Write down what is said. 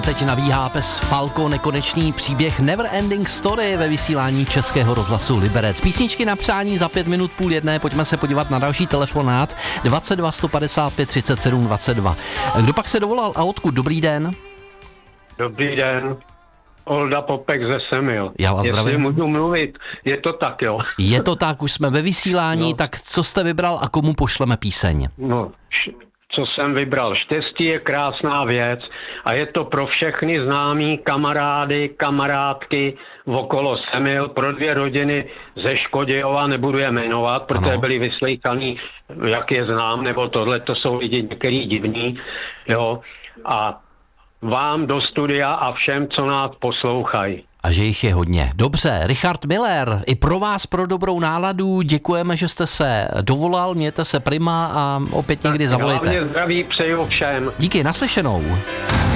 Teď navíhá pes Falko nekonečný příběh Never Ending Story ve vysílání Českého rozhlasu Liberec. Písničky na přání za 5 minut 12:30, pojďme se podívat na další telefonát 22 155 37 22. Kdo pak se dovolal a odkud? Dobrý den. Dobrý den. Olda Popek ze Semil. Já vás zdravím. Jestli můžu mluvit, je to tak, jo? Je to tak, už jsme ve vysílání, tak co jste vybral a komu pošleme píseň? No, co jsem vybral. Štěstí je krásná věc a je to pro všechny známí kamarády, kamarádky okolo Semil, pro 2 rodiny ze Škodějova, nebudu je jmenovat, protože byli vyslýchaný, jak je znám, nebo tohle, to jsou lidi některý divní, jo, a vám do studia a všem, co nás poslouchají. A že jich je hodně. Dobře, Richard Miller, i pro vás pro dobrou náladu, děkujeme, že jste se dovolal, mějte se prima a opět někdy zavolejte. Hlavně zdraví přeju všem. Díky, naslyšenou.